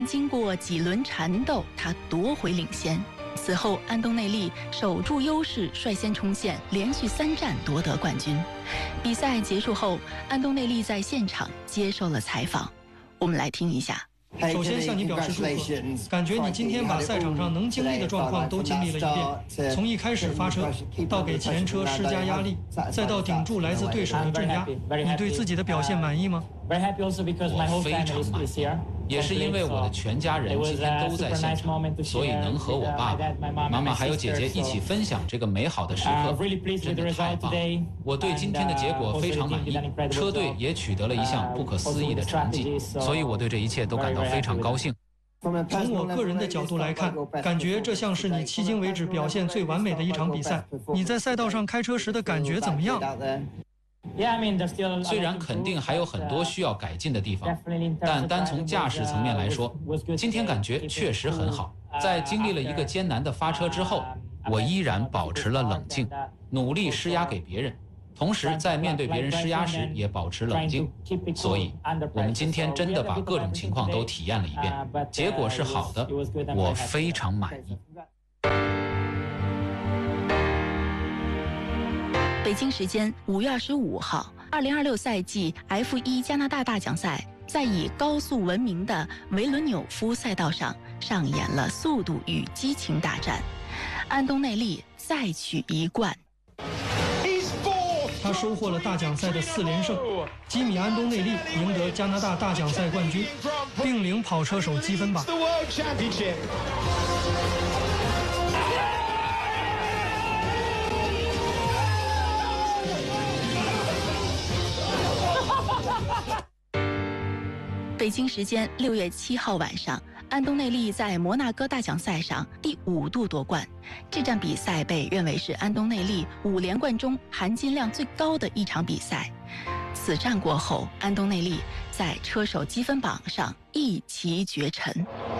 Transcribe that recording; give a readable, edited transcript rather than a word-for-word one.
经过几轮缠斗，他夺回领先。此后，安东内利守住优势，率先冲线，连续3战夺得冠军。比赛结束后，安东内利在现场接受了采访，我们来听一下。 首先向你表示祝贺，感觉你今天把赛场上能经历的状况都经历了一遍，从一开始发车到给前车施加压力，再到顶住来自对手的镇压，你对自己的表现满意吗？ 我非常满意，也是因为我的全家人今天都在现场，所以能和我爸爸、妈妈还有姐姐一起分享这个美好的时刻，真的太棒了。我对今天的结果非常满意，车队也取得了一项不可思议的成绩，所以我对这一切都感到非常高兴。 从我个人的角度来看，感觉这像是你迄今为止表现最完美的一场比赛。你在赛道上开车时的感觉怎么样？ 虽然肯定还有很多需要改进的地方，但单从驾驶层面来说，今天感觉确实很好。在经历了一个艰难的发车之后，我依然保持了冷静，努力施压给别人，同时在面对别人施压时也保持冷静。所以我们今天真的把各种情况都体验了一遍，结果是好的，我非常满意。 北京时间5月25号，2026赛季 F1 加拿大大奖赛在以高速闻名的维伦纽夫赛道上上演了速度与激情大战，安东内利再取1冠。 他收获了大奖赛的4连胜，吉米·安东内利赢得加拿大大奖赛冠军，并领跑车手积分榜。 北京时间6月7号晚上，安东内利在摩纳哥大奖赛上第5度夺冠。这场比赛被认为是安东内利5连冠中含金量最高的一场比赛。此战过后，安东内利在车手积分榜上一骑绝尘。